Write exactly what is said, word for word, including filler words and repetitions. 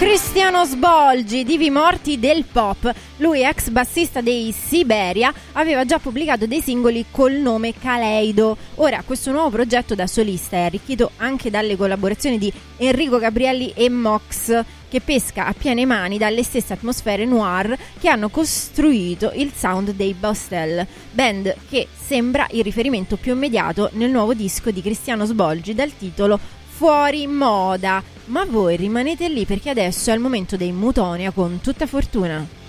Cristiano Sbolgi, divi morti del pop. Lui, ex bassista dei Siberia, aveva già pubblicato dei singoli col nome Kaleido. Ora questo nuovo progetto da solista è arricchito anche dalle collaborazioni di Enrico Gabrielli e Mox, che pesca a piene mani dalle stesse atmosfere noir che hanno costruito il sound dei Bostel, band che sembra il riferimento più immediato nel nuovo disco di Cristiano Sbolgi dal titolo Fuori Moda. Ma voi rimanete lì perché adesso è il momento dei Mutonia con Tutta Fortuna.